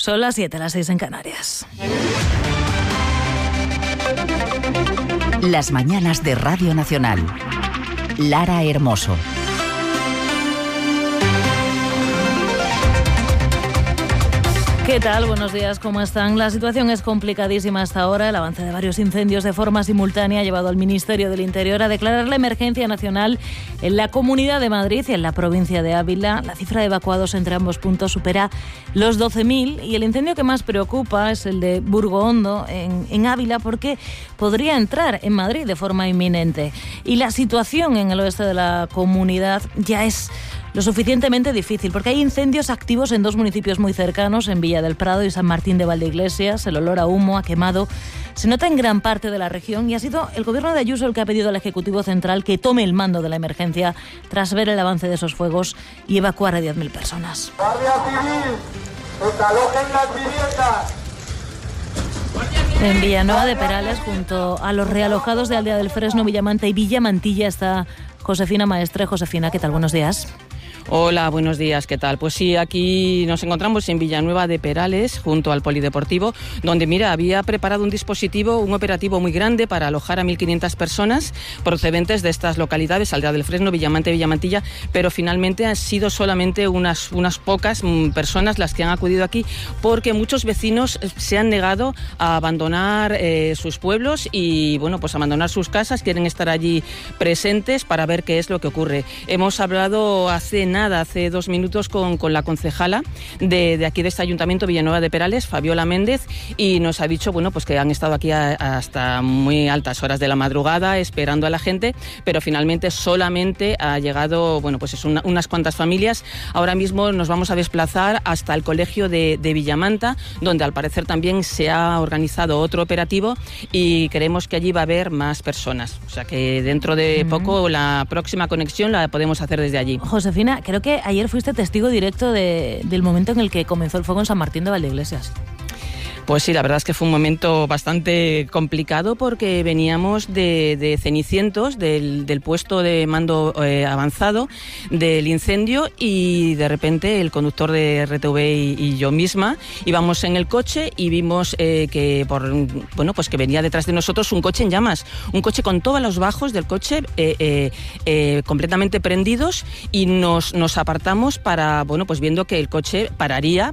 Son las 7, las 6 en Canarias. Las mañanas de Radio Nacional. Lara Hermoso. ¿Qué tal? Buenos días, ¿cómo están? La situación es complicadísima hasta ahora. El avance de varios incendios de forma simultánea ha llevado al Ministerio del Interior a declarar la emergencia nacional en la Comunidad de Madrid y en la provincia de Ávila. La cifra de evacuados entre ambos puntos supera los 12.000 y el incendio que más preocupa es el de Burgohondo, en Ávila, porque podría entrar en Madrid de forma inminente. Y la situación en el oeste de la comunidad ya es lo suficientemente difícil, porque hay incendios activos en dos municipios muy cercanos, en Villa del Prado y San Martín de Valdeiglesias. El olor a humo, a quemado, se nota en gran parte de la región y ha sido el gobierno de Ayuso el que ha pedido al Ejecutivo Central que tome el mando de la emergencia tras ver el avance de esos fuegos y evacuar a 10.000 personas. Guardia Civil, desalojen las viviendas. En Villanueva de Perales, junto a los realojados de Aldea del Fresno, Villamanta y Villamantilla, está Josefina Maestre. Josefina, ¿qué tal? Buenos días. Hola, buenos días, ¿qué tal? Pues sí, aquí nos encontramos en Villanueva de Perales, junto al Polideportivo, donde, mira, había preparado un operativo muy grande para alojar a 1.500 personas procedentes de estas localidades, Aldea del Fresno, Villamanta y Villamantilla, pero finalmente han sido solamente unas pocas personas las que han acudido aquí, porque muchos vecinos se han negado a abandonar sus pueblos y, bueno, pues abandonar sus casas, quieren estar allí presentes para ver qué es lo que ocurre. Hemos hablado hace 2 minutos con la concejala de aquí de este ayuntamiento, Villanueva de Perales, Fabiola Méndez, y nos ha dicho, bueno, pues que han estado aquí hasta muy altas horas de la madrugada esperando a la gente, pero finalmente solamente ha llegado, bueno, pues es unas cuantas familias. Ahora mismo nos vamos a desplazar hasta el colegio de Villamanta, donde al parecer también se ha organizado otro operativo y creemos que allí va a haber más personas. O sea que dentro de poco la próxima conexión la podemos hacer desde allí. Josefina, creo que ayer fuiste testigo directo del momento en el que comenzó el fuego en San Martín de Valdeiglesias. Pues sí, la verdad es que fue un momento bastante complicado porque veníamos de Cenicientos, del puesto de mando avanzado del incendio, y de repente el conductor de RTV y yo misma íbamos en el coche y vimos que venía detrás de nosotros un coche en llamas, un coche con todos los bajos del coche completamente prendidos, y nos apartamos para, bueno, pues viendo que el coche pararía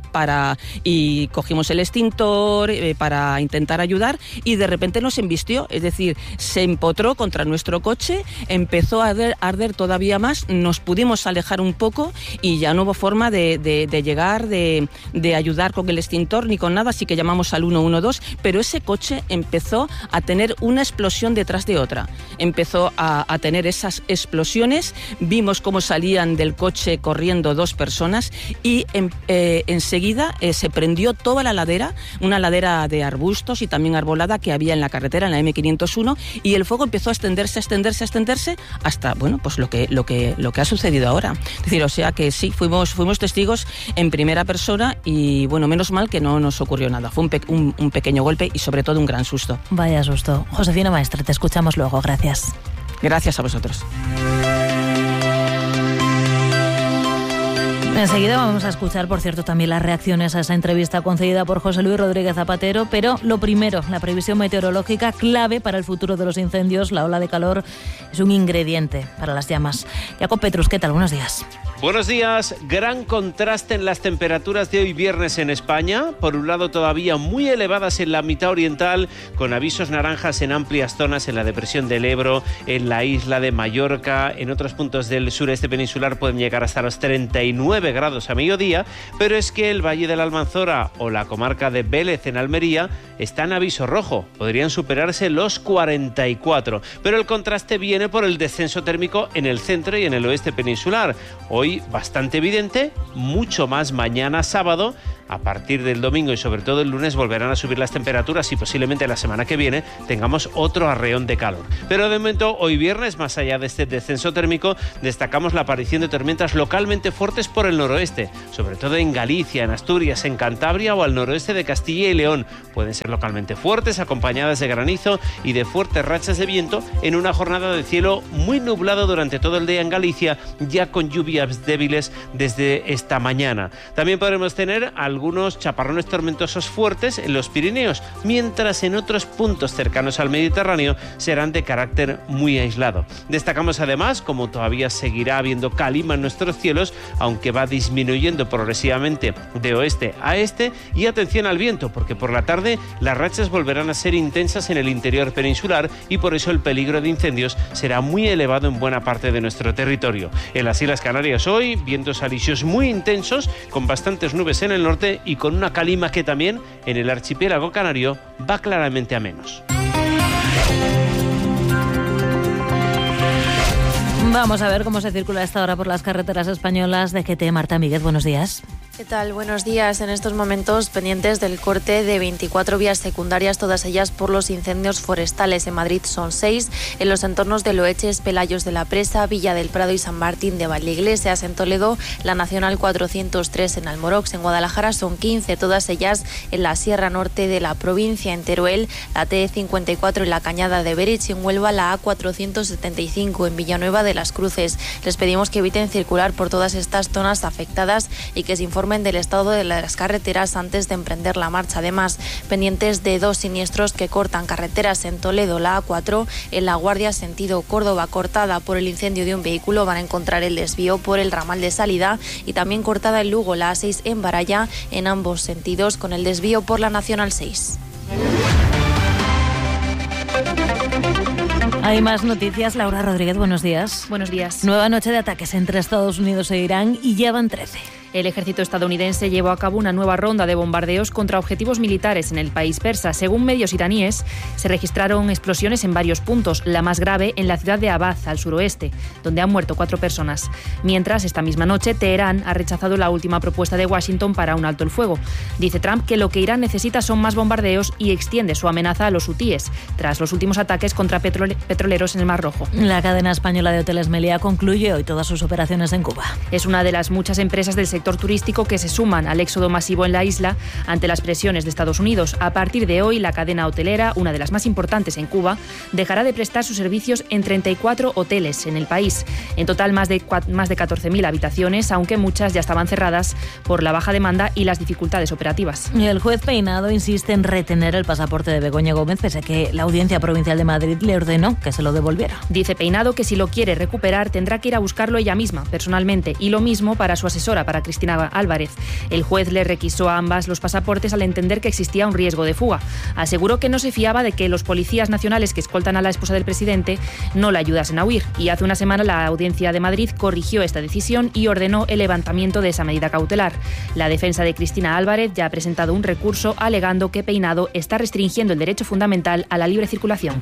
y cogimos el extintor para intentar ayudar, y de repente nos embistió, es decir, se empotró contra nuestro coche, empezó a arder todavía más, nos pudimos alejar un poco y ya no hubo forma de llegar, de ayudar con el extintor ni con nada, así que llamamos al 112, pero ese coche empezó a tener una explosión detrás de otra, empezó a tener esas explosiones, vimos cómo salían del coche corriendo 2 personas y enseguida se prendió toda la ladera, una ladera de arbustos y también arbolada que había en la carretera, en la M501, y el fuego empezó a extenderse hasta, bueno, pues lo que ha sucedido ahora. Es decir, o sea que sí, fuimos testigos en primera persona y, bueno, menos mal que no nos ocurrió nada. Fue un pequeño golpe y sobre todo un gran susto. Vaya susto. Josefina Maestre, te escuchamos luego. Gracias. Gracias a vosotros. Enseguida vamos a escuchar, por cierto, también las reacciones a esa entrevista concedida por José Luis Rodríguez Zapatero, pero lo primero, la previsión meteorológica clave para el futuro de los incendios. La ola de calor es un ingrediente para las llamas. Jacob Petrus, ¿qué tal? Buenos días. Buenos días. Gran contraste en las temperaturas de hoy viernes en España. Por un lado, todavía muy elevadas en la mitad oriental, con avisos naranjas en amplias zonas en la depresión del Ebro, en la isla de Mallorca. En otros puntos del sureste peninsular pueden llegar hasta los 39 grados a mediodía, pero es que el Valle de la Almanzora o la comarca de Vélez en Almería está en aviso rojo. Podrían superarse los 44. Pero el contraste viene por el descenso térmico en el centro y en el oeste peninsular. Hoy bastante evidente, mucho más mañana sábado. A partir del domingo y sobre todo el lunes volverán a subir las temperaturas y posiblemente la semana que viene tengamos otro arreón de calor. Pero de momento, hoy viernes, más allá de este descenso térmico, destacamos la aparición de tormentas localmente fuertes por el noroeste, sobre todo en Galicia, en Asturias, en Cantabria o al noroeste de Castilla y León. Pueden ser localmente fuertes, acompañadas de granizo y de fuertes rachas de viento en una jornada de cielo muy nublado durante todo el día en Galicia, ya con lluvias débiles desde esta mañana. También podremos tener algún algunos chaparrones tormentosos fuertes en los Pirineos, mientras en otros puntos cercanos al Mediterráneo serán de carácter muy aislado. Destacamos además, como todavía seguirá habiendo calima en nuestros cielos, aunque va disminuyendo progresivamente de oeste a este, y atención al viento, porque por la tarde las rachas volverán a ser intensas en el interior peninsular y por eso el peligro de incendios será muy elevado en buena parte de nuestro territorio. En las Islas Canarias hoy, vientos alisios muy intensos, con bastantes nubes en el norte y con una calima que también en el archipiélago canario va claramente a menos. Vamos a ver cómo se circula a esta hora por las carreteras españolas. De GT, Marta Míguez, buenos días. ¿Qué tal? Buenos días. En estos momentos pendientes del corte de 24 vías secundarias, todas ellas por los incendios forestales. En Madrid son 6, en los entornos de Loeches, Pelayos de la Presa, Villa del Prado y San Martín de Valdeiglesias. En Toledo, la Nacional 403 en Almorox. En Guadalajara son 15, todas ellas en la Sierra Norte de la provincia. En Teruel, la T54 en la Cañada de Berich. Y en Huelva, la A475 en Villanueva de las Cruces. Les pedimos que eviten circular por todas estas zonas afectadas y que se informen del estado de las carreteras antes de emprender la marcha. Además, pendientes de 2 siniestros que cortan carreteras en Toledo, la A4 en La Guardia sentido Córdoba, cortada por el incendio de un vehículo. Van a encontrar el desvío por el ramal de salida, y también cortada en Lugo, la A6 en Baralla en ambos sentidos, con el desvío por la Nacional 6. Hay más noticias. Laura Rodríguez, buenos días. Buenos días. Nueva noche de ataques entre Estados Unidos e Irán y ya van 13. El ejército estadounidense llevó a cabo una nueva ronda de bombardeos contra objetivos militares en el país persa. Según medios iraníes, se registraron explosiones en varios puntos, la más grave en la ciudad de Abad, al suroeste, donde han muerto 4 personas. Mientras, esta misma noche, Teherán ha rechazado la última propuesta de Washington para un alto el fuego. Dice Trump que lo que Irán necesita son más bombardeos y extiende su amenaza a los hutíes, tras los últimos ataques contra petroleros en el Mar Rojo. La cadena española de hoteles Meliá concluye hoy todas sus operaciones en Cuba. Es una de las muchas empresas del sector turístico que se suman al éxodo masivo en la isla ante las presiones de Estados Unidos. A partir de hoy, la cadena hotelera, una de las más importantes en Cuba, dejará de prestar sus servicios en 34 hoteles en el país. En total, más de 14.000 habitaciones, aunque muchas ya estaban cerradas por la baja demanda y las dificultades operativas. El juez Peinado insiste en retener el pasaporte de Begoña Gómez, pese a que la Audiencia Provincial de Madrid le ordenó que se lo devolviera. Dice Peinado que si lo quiere recuperar tendrá que ir a buscarlo ella misma, personalmente, y lo mismo para su asesora, para Cristina Álvarez. El juez le requisó a ambas los pasaportes al entender que existía un riesgo de fuga. Aseguró que no se fiaba de que los policías nacionales que escoltan a la esposa del presidente no la ayudasen a huir, y hace una semana la Audiencia de Madrid corrigió esta decisión y ordenó el levantamiento de esa medida cautelar. La defensa de Cristina Álvarez ya ha presentado un recurso alegando que Peinado está restringiendo el derecho fundamental a la libre circulación.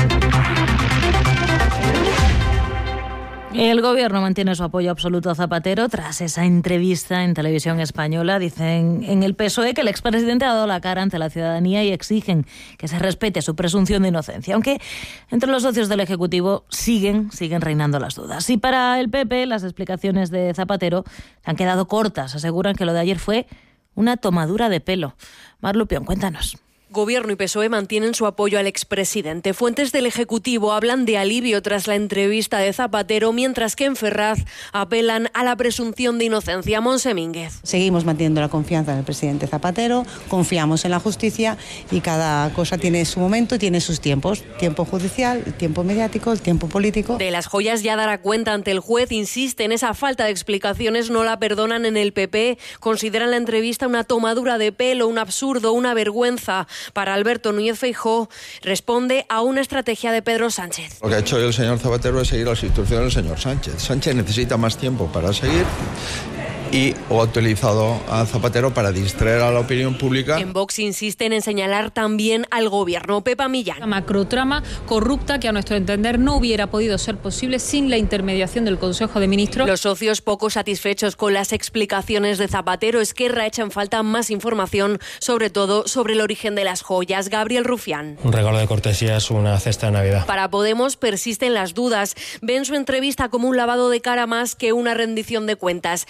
El Gobierno mantiene su apoyo absoluto a Zapatero tras esa entrevista en Televisión Española. Dicen en el PSOE que el expresidente ha dado la cara ante la ciudadanía y exigen que se respete su presunción de inocencia, aunque entre los socios del Ejecutivo siguen reinando las dudas. Y para el PP, las explicaciones de Zapatero han quedado cortas. Aseguran que lo de ayer fue una tomadura de pelo. Mar Lupión, cuéntanos. Gobierno y PSOE mantienen su apoyo al expresidente. Fuentes del Ejecutivo hablan de alivio tras la entrevista de Zapatero, mientras que en Ferraz apelan a la presunción de inocencia. Monse Mínguez. Seguimos manteniendo la confianza en el presidente Zapatero, confiamos en la justicia y cada cosa tiene su momento y tiene sus tiempos. Tiempo judicial, el tiempo mediático, el tiempo político. De las joyas ya dará cuenta ante el juez. Insiste en esa falta de explicaciones, no la perdonan en el PP. Consideran la entrevista una tomadura de pelo, un absurdo, una vergüenza. Para Alberto Núñez Feijóo, responde a una estrategia de Pedro Sánchez. Lo que ha hecho el señor Zapatero es seguir las instrucciones del señor Sánchez. Sánchez necesita más tiempo para seguir y ha utilizado a Zapatero para distraer a la opinión pública. En Vox insisten en señalar también al Gobierno. Pepa Millán. La macrotrama corrupta que a nuestro entender no hubiera podido ser posible sin la intermediación del Consejo de Ministros. Los socios poco satisfechos con las explicaciones de Zapatero. Esquerra echa en falta más información, sobre todo sobre el origen de las joyas. Gabriel Rufián. Un regalo de cortesía es una cesta de Navidad. Para Podemos persisten las dudas. Ven su entrevista como un lavado de cara más que una rendición de cuentas. Ione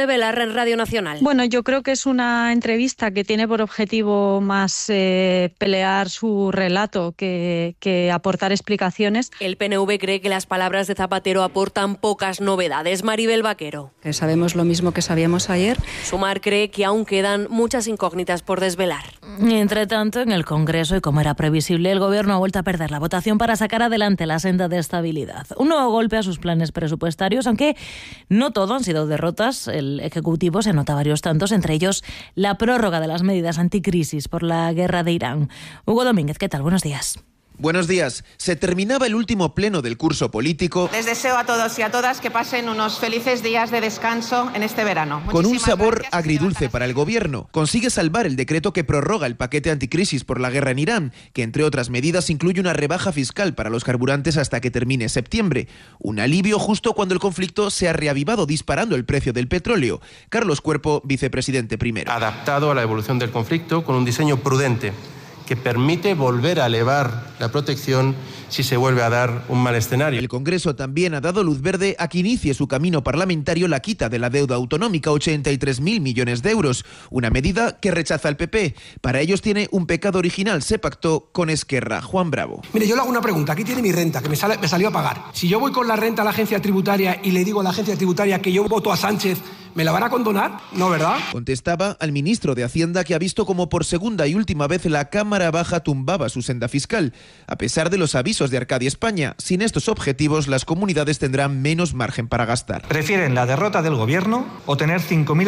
Belarra en Radio Nacional. Bueno, yo creo que es una entrevista que tiene por objetivo más pelear su relato que aportar explicaciones. El PNV cree que las palabras de Zapatero aportan pocas novedades. Maribel Vaquero. Que sabemos lo mismo que sabíamos ayer. Sumar cree que aún quedan muchas incógnitas por desvelar. Entre tanto, en el Congreso, y como era previsible, el Gobierno ha vuelto a perder la votación para sacar adelante la senda de estabilidad. Un nuevo golpe a sus planes presupuestarios, aunque no todo han sido derrotas. El Ejecutivo se anota varios tantos, entre ellos la prórroga de las medidas anticrisis por la guerra de Irán. Hugo Domínguez, ¿qué tal? Buenos días. Buenos días. Se terminaba el último pleno del curso político. Les deseo a todos y a todas que pasen unos felices días de descanso en este verano. Con un sabor agridulce para el Gobierno. Consigue salvar el decreto que prorroga el paquete anticrisis por la guerra en Irán, que entre otras medidas incluye una rebaja fiscal para los carburantes hasta que termine septiembre. Un alivio justo cuando el conflicto se ha reavivado disparando el precio del petróleo. Carlos Cuerpo, vicepresidente primero. Adaptado a la evolución del conflicto con un diseño prudente que permite volver a elevar la protección si se vuelve a dar un mal escenario. El Congreso también ha dado luz verde a que inicie su camino parlamentario la quita de la deuda autonómica, 83.000 millones de euros, una medida que rechaza el PP. Para ellos tiene un pecado original, se pactó con Esquerra. Juan Bravo. Mire, yo le hago una pregunta, aquí tiene mi renta, que me salió a pagar. Si yo voy con la renta a la agencia tributaria y le digo a la agencia tributaria que yo voto a Sánchez, ¿me la van a condonar? No, ¿verdad? Contestaba al ministro de Hacienda, que ha visto como por segunda y última vez la Cámara Baja tumbaba su senda fiscal. A pesar de los avisos de Arcadia España, sin estos objetivos las comunidades tendrán menos margen para gastar. ¿Prefieren la derrota del Gobierno o tener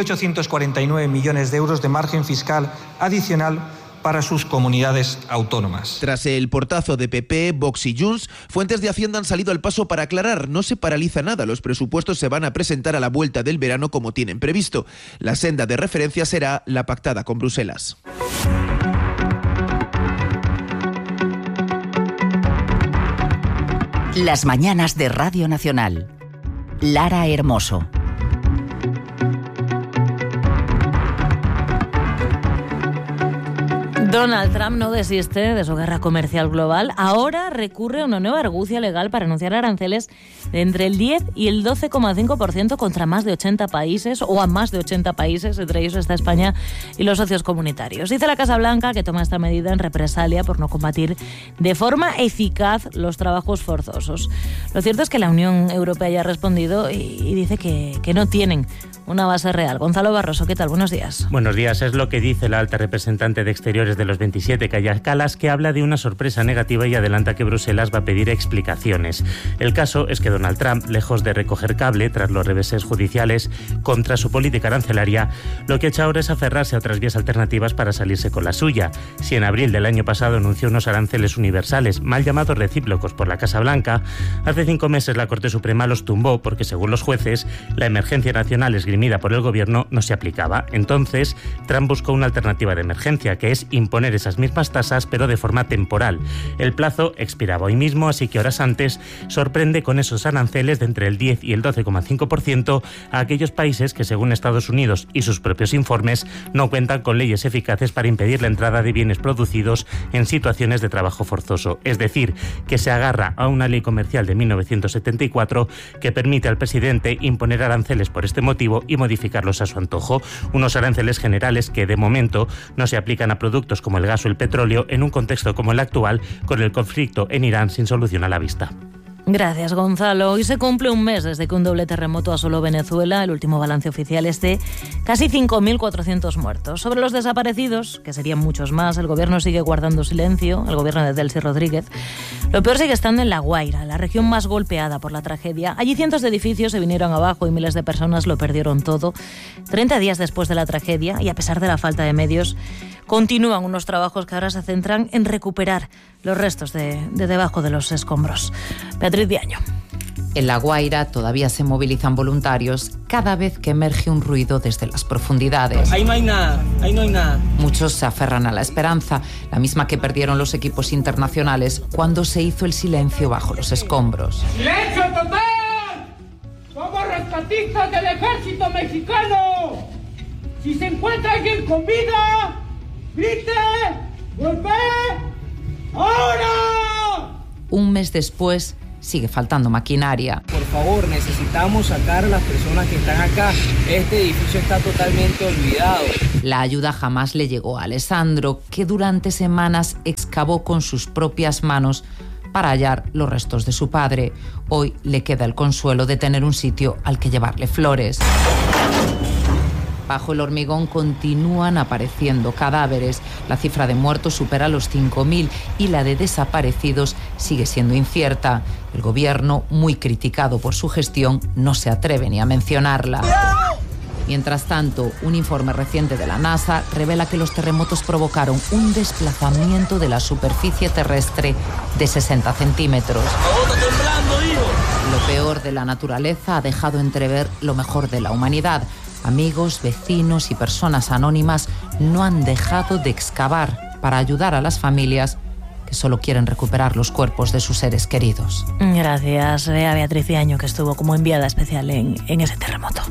5.849 millones de euros de margen fiscal adicional para sus comunidades autónomas? Tras el portazo de PP, Vox y Junts, fuentes de Hacienda han salido al paso para aclarar: no se paraliza nada, los presupuestos se van a presentar a la vuelta del verano como tienen previsto. La senda de referencia será la pactada con Bruselas. Las mañanas de Radio Nacional. Lara Hermoso. Donald Trump no desiste de su guerra comercial global. Ahora recurre a una nueva argucia legal para anunciar aranceles de entre el 10 y el 12,5% contra más de 80 países, o a más de 80 países, entre ellos está España y los socios comunitarios. Dice la Casa Blanca que toma esta medida en represalia por no combatir de forma eficaz los trabajos forzosos. Lo cierto es que la Unión Europea ya ha respondido y dice que no tienen una base real. Gonzalo Barroso, ¿qué tal? Buenos días. Buenos días. Es lo que dice la alta representante de Exteriores de los 27, Kaja Kallas, que habla de una sorpresa negativa y adelanta que Bruselas va a pedir explicaciones. El caso es que Donald Trump, lejos de recoger cable tras los reveses judiciales contra su política arancelaria, lo que ha hecho ahora es aferrarse a otras vías alternativas para salirse con la suya. Si en abril del año pasado anunció unos aranceles universales, mal llamados recíprocos por la Casa Blanca, hace 5 meses la Corte Suprema los tumbó porque, según los jueces, la emergencia nacional esgrimida por el gobierno no se aplicaba. Entonces, Trump buscó una alternativa de emergencia, que es imponer esas mismas tasas, pero de forma temporal. El plazo expiraba hoy mismo, así que horas antes sorprende con esos aranceles de entre el 10 y el 12,5% a aquellos países que, según Estados Unidos y sus propios informes, no cuentan con leyes eficaces para impedir la entrada de bienes producidos en situaciones de trabajo forzoso. Es decir, que se agarra a una ley comercial de 1974 que permite al presidente imponer aranceles por este motivo y modificarlos a su antojo. Unos aranceles generales que, de momento, no se aplican a productos como el gas o el petróleo en un contexto como el actual, con el conflicto en Irán sin solución a la vista. Gracias, Gonzalo. Hoy se cumple un mes desde que un doble terremoto asoló Venezuela. El último balance oficial es de casi 5.400 muertos. Sobre los desaparecidos, que serían muchos más, el gobierno sigue guardando silencio, el gobierno de Delcy Rodríguez. Lo peor sigue estando en La Guaira, la región más golpeada por la tragedia. Allí cientos de edificios se vinieron abajo y miles de personas lo perdieron todo. 30 días después de la tragedia, y a pesar de la falta de medios, continúan unos trabajos que ahora se centran en recuperar los restos de debajo de los escombros. Beatriz Diaño. En La Guaira todavía se movilizan voluntarios cada vez que emerge un ruido desde las profundidades. Ahí no hay nada, ahí no hay nada. Muchos se aferran a la esperanza, la misma que perdieron los equipos internacionales cuando se hizo el silencio bajo los escombros. ¡Silencio total! ¡Somos rescatistas del ejército mexicano! Si se encuentra alguien con vida, grite, golpee, ¡ahora! Un mes después, sigue faltando maquinaria. Por favor, necesitamos sacar a las personas que están acá. Este edificio está totalmente olvidado. La ayuda jamás le llegó a Alessandro, que durante semanas excavó con sus propias manos para hallar los restos de su padre. Hoy le queda el consuelo de tener un sitio al que llevarle flores. Bajo el hormigón continúan apareciendo cadáveres. La cifra de muertos supera los 5.000 y la de desaparecidos sigue siendo incierta. El gobierno, muy criticado por su gestión, no se atreve ni a mencionarla. Mientras tanto, un informe reciente de la NASA revela que los terremotos provocaron un desplazamiento de la superficie terrestre de 60 centímetros. Lo peor de la naturaleza ha dejado entrever lo mejor de la humanidad. Amigos, vecinos y personas anónimas no han dejado de excavar para ayudar a las familias que solo quieren recuperar los cuerpos de sus seres queridos. Gracias a Beatriz Iaño, que estuvo como enviada especial en ese terremoto.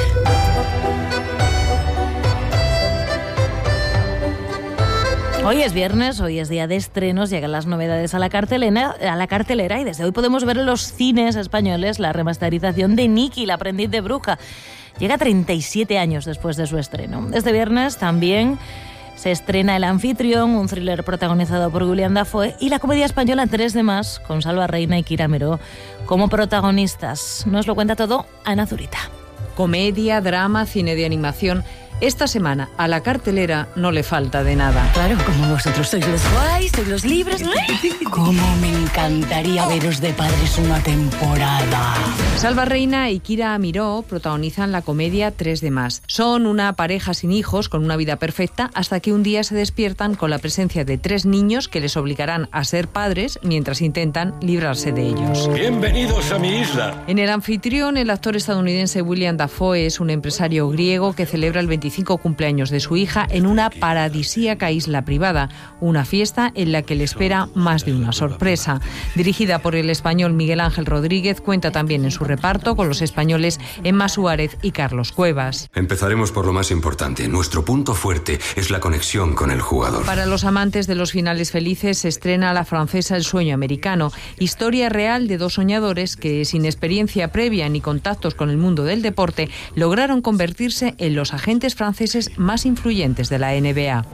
Hoy es viernes, hoy es día de estrenos, llegan las novedades a la cartelera y desde hoy podemos ver en los cines españoles la remasterización de Nikki, la aprendiz de bruja. Llega 37 años después de su estreno. Este viernes también se estrena El anfitrión, un thriller protagonizado por William Dafoe, y la comedia española 3 de más, con Salva Reina y Kira Miró como protagonistas. Nos lo cuenta todo Ana Zurita. Comedia, drama, cine de animación. Esta semana a la cartelera no le falta de nada. Claro, como vosotros sois los guays, sois los libres. Cómo me encantaría veros de padres una temporada. Salva Reina y Kira Miró protagonizan la comedia 3 de más. Son una pareja sin hijos con una vida perfecta hasta que un día se despiertan con la presencia de 3 niños que les obligarán a ser padres mientras intentan librarse de ellos. Bienvenidos a mi isla. En El anfitrión, el actor estadounidense William Dafoe es un empresario griego que celebra el 25 cumpleaños de su hija en una paradisíaca isla privada, una fiesta en la que le espera más de una sorpresa. Dirigida por el español Miguel Ángel Rodríguez, cuenta también en su reparto con los españoles Emma Suárez y Carlos Cuevas. Empezaremos por lo más importante. Nuestro punto fuerte es la conexión con el jugador. Para los amantes de los finales felices se estrena la francesa El sueño americano, historia real de 2 soñadores que, sin experiencia previa ni contactos con el mundo del deporte, lograron convertirse en los agentes franceses más influyentes de la NBA.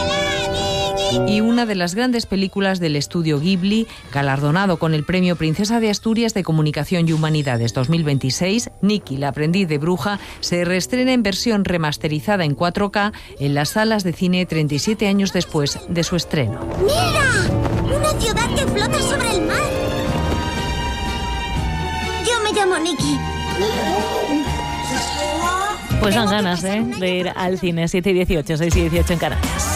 Y una de las grandes películas del estudio Ghibli, galardonado con el premio Princesa de Asturias de Comunicación y Humanidades 2026, Nikki, la aprendiz de bruja, se reestrena en versión remasterizada en 4K en las salas de cine 37 años después de su estreno. ¡Mira! ¡Una ciudad que flota sobre el mar! Yo me llamo Nikki. Pues dan ganas de ir al cine. 7:18, 6:18 en Canarias.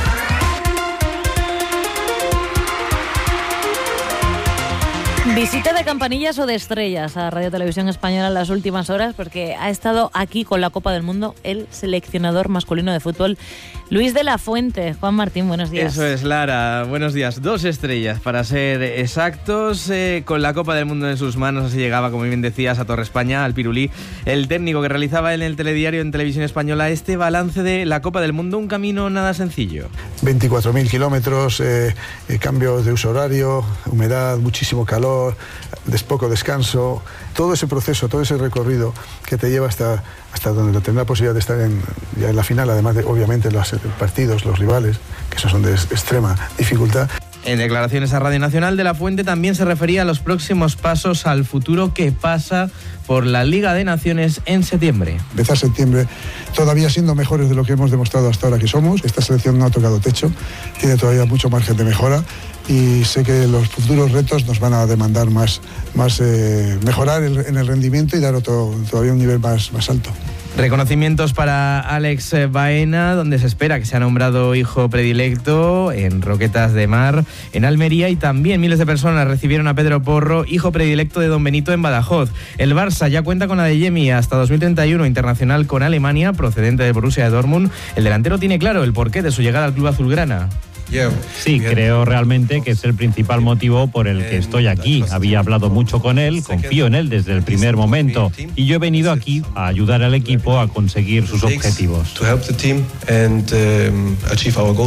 Visita de campanillas o de estrellas a Radio Televisión Española en las últimas horas, porque ha estado aquí con la Copa del Mundo el seleccionador masculino de fútbol, Luis de la Fuente. Juan Martín, buenos días. Eso es, Lara. Buenos días. 2 estrellas, para ser exactos. Con la Copa del Mundo en sus manos, así llegaba, como bien decías, a Torre España, al Pirulí, el técnico que realizaba en el telediario en Televisión Española este balance de la Copa del Mundo, un camino nada sencillo. 24.000 kilómetros, cambios de uso horario, humedad, muchísimo calor, poco descanso, todo ese proceso, todo ese recorrido que te lleva hasta donde tener la posibilidad de estar ya en la final, además de, obviamente, los partidos, los rivales, que esos son de extrema dificultad. En declaraciones a Radio Nacional, de la Fuente también se refería a los próximos pasos, al futuro que pasa por la Liga de Naciones en septiembre. Empezar septiembre todavía siendo mejores de lo que hemos demostrado hasta ahora que somos. Esta selección no ha tocado techo, tiene todavía mucho margen de mejora y sé que los futuros retos nos van a demandar más mejorar en el rendimiento y dar todavía un nivel más alto. Reconocimientos para Alex Baena, donde se espera que sea nombrado hijo predilecto, en Roquetas de Mar, en Almería, y también miles de personas recibieron a Pedro Porro, hijo predilecto de Don Benito, en Badajoz. El Barça ya cuenta con Adeyemi hasta 2031, internacional con Alemania, procedente de Borussia de Dortmund. El delantero tiene claro el porqué de su llegada al club azulgrana. Sí, creo realmente que es el principal motivo por el que estoy aquí. Había hablado mucho con él, confío en él desde el primer momento y yo he venido aquí a ayudar al equipo a conseguir sus objetivos.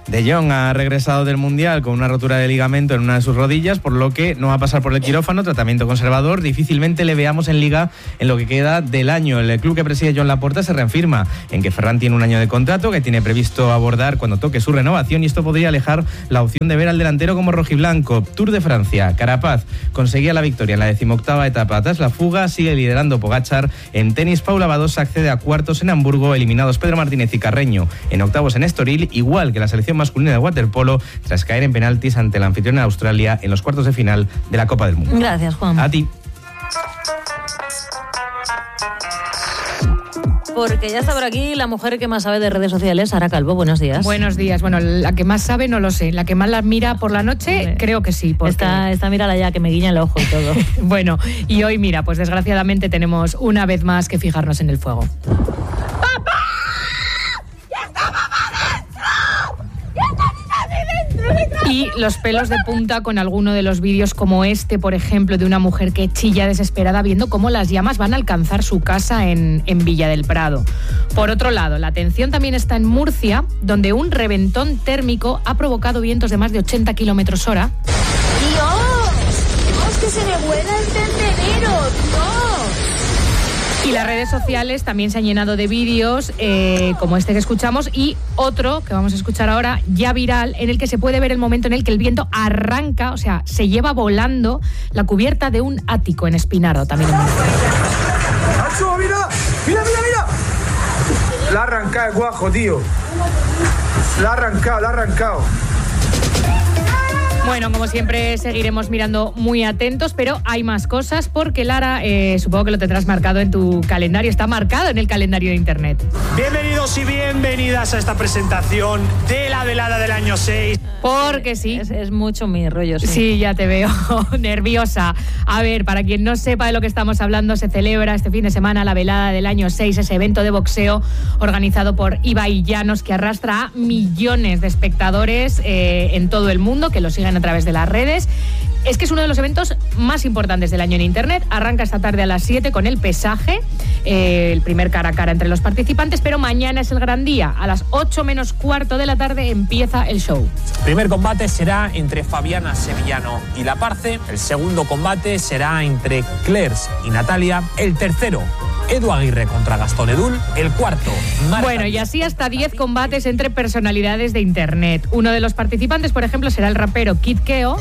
De Jong ha regresado del Mundial con una rotura de ligamento en una de sus rodillas, por lo que no va a pasar por el quirófano, tratamiento conservador. Difícilmente le veamos en Liga en lo que queda del año. El club que preside Joan Laporta se reafirma en que Ferran tiene un año de contrato que tiene previsto abordar cuando toque su renovación, y esto podría alejar la opción de ver al delantero como rojiblanco. Tour de Francia, Carapaz conseguía la victoria en la 18ª etapa. Tras la fuga sigue liderando Pogačar. En tenis, Paula Badosa accede a cuartos en Hamburgo, eliminados Pedro Martínez y Carreño en octavos en Estoril, igual que la selección masculina de waterpolo tras caer en penaltis ante la anfitriona Australia en los cuartos de final de la Copa del Mundo. Gracias, Juan. A ti. Porque ya está por aquí la mujer que más sabe de redes sociales, Sara Calvo. Buenos días. Buenos días. Bueno, la que más sabe no lo sé. La que más las mira por la noche, creo que sí. Porque... Esta mírala ya, que me guiña el ojo y todo. Bueno, y hoy, mira, pues desgraciadamente tenemos una vez más que fijarnos en el fuego. Y los pelos de punta con alguno de los vídeos como este, por ejemplo, de una mujer que chilla desesperada viendo cómo las llamas van a alcanzar su casa en Villa del Prado. Por otro lado, la atención también está en Murcia, donde un reventón térmico ha provocado vientos de más de 80 kilómetros hora. ¡Dios! ¡Que se me vuela el tendedero! ¡Dios! Y las redes sociales también se han llenado de vídeos como este que escuchamos, y otro que vamos a escuchar ahora, ya viral, en el que se puede ver el momento en el que el viento arranca, o sea, se lleva volando la cubierta de un ático en Espinardo, también en Murcia. ¡Nacho, mira! ¡Mira! La ha arrancado el guajo, tío. La ha arrancado. Bueno, como siempre seguiremos mirando muy atentos, pero hay más cosas porque, Lara, supongo que lo tendrás marcado en tu calendario, está marcado en el calendario de Internet. Bienvenidos y bienvenidas a esta presentación de la velada del año 6. Porque sí. Es mucho mi rollo, sí. Sí, ya te veo nerviosa. A ver, para quien no sepa de lo que estamos hablando, se celebra este fin de semana la velada del año 6, ese evento de boxeo organizado por Ibai Llanos, que arrastra a millones de espectadores en todo el mundo, que lo siguen a través de las redes. Es que es uno de los eventos más importantes del año en Internet. Arranca esta tarde a las 7 con el pesaje, el primer cara a cara entre los participantes, pero mañana es el gran día. A las 8 menos cuarto de la tarde empieza el show. El primer combate será entre Fabiana Sevillano y La Parce. El segundo combate será entre Claires y Natalia. El tercero, Edu Aguirre contra Gastón Edul. El cuarto, Marta. Bueno, y así hasta 10 combates entre personalidades de Internet. Uno de los participantes, por ejemplo, será el rapero Kid Keo,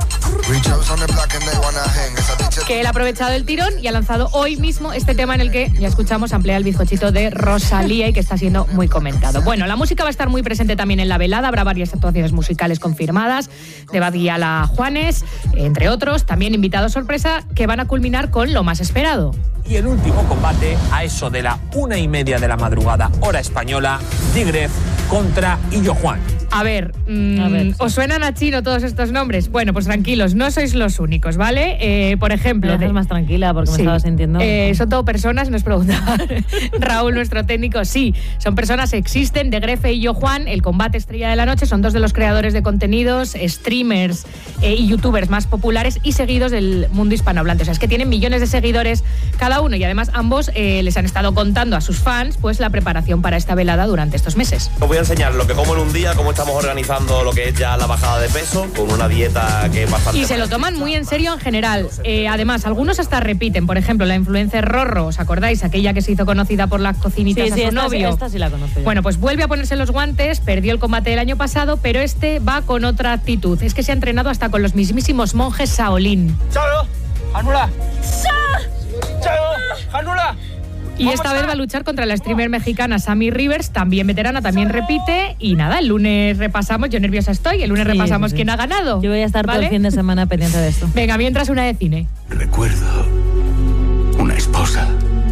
que él ha aprovechado el tirón y ha lanzado hoy mismo este tema en el que, ya escuchamos, amplía el bizcochito de Rosalía y que está siendo muy comentado. Bueno, la música va a estar muy presente también en la velada. Habrá varias actuaciones musicales confirmadas de Badiala Juanes, entre otros. También invitados sorpresa que van a culminar con lo más esperado. Y el último combate, a eso de la 1:30 de la madrugada, hora española, Digref contra Illo Juan. A ver, ¿os suenan a chino todos estos nombres? Bueno, pues tranquilos, no sois los únicos, ¿vale? Por ejemplo... Me más tranquila porque me estaba sintiendo... son todo personas, nos preguntaba Raúl, nuestro técnico. Sí, son personas, existen. Digref e Illo Juan, el combate estrella de la noche, son dos de los creadores de contenidos, streamers y youtubers más populares y seguidos del mundo hispanohablante. O sea, es que tienen millones de seguidores cada uno, y además ambos les han estado contando a sus fans pues la preparación para esta velada durante estos meses. Os voy a enseñar lo que como en un día, cómo estamos organizando lo que es ya la bajada de peso, con una dieta que es bastante... Y se lo toman muy en serio en general. Además, algunos hasta repiten. Por ejemplo, la influencer Rorro, ¿os acordáis? Aquella que se hizo conocida por las cocinitas a su novio. Esta sí la conozco yo. Bueno, pues vuelve a ponerse los guantes, perdió el combate del año pasado, pero este va con otra actitud. Es que se ha entrenado hasta con los mismísimos monjes Shaolin. ¡Chao! ¡Anula! ¡Chao! ¡Anula! Y esta vez va a luchar contra la streamer mexicana Sammy Rivers, también veterana, también repite. Y nada, el lunes repasamos, yo nerviosa estoy, el lunes repasamos quién ha ganado. Yo voy a estar todo el fin de semana pendiente de esto. Venga, mientras una de cine. Recuerdo una esposa,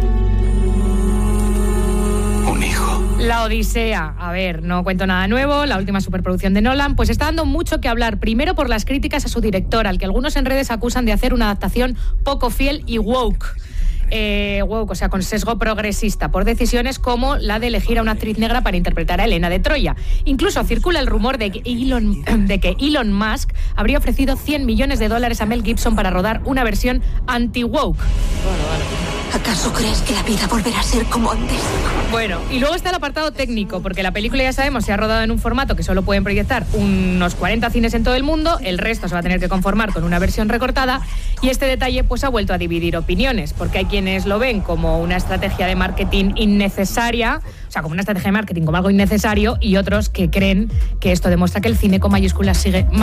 un hijo. La Odisea. A ver, no cuento nada nuevo, la última superproducción de Nolan, pues está dando mucho que hablar. Primero por las críticas a su director, al que algunos en redes acusan de hacer una adaptación poco fiel y woke. Woke, o sea, con sesgo progresista, por decisiones como la de elegir a una actriz negra para interpretar a Helena de Troya. Incluso circula el rumor de que Elon Musk habría ofrecido $100 millones a Mel Gibson para rodar una versión anti-woke. ¿Acaso crees que la vida volverá a ser como antes? Bueno, y luego está el apartado técnico, porque la película, ya sabemos, se ha rodado en un formato que solo pueden proyectar unos 40 cines en todo el mundo, el resto se va a tener que conformar con una versión recortada, y este detalle pues ha vuelto a dividir opiniones, porque hay quienes lo ven como una estrategia de marketing innecesaria, o sea, como una estrategia de marketing como algo innecesario, y otros que creen que esto demuestra que el cine con mayúsculas sigue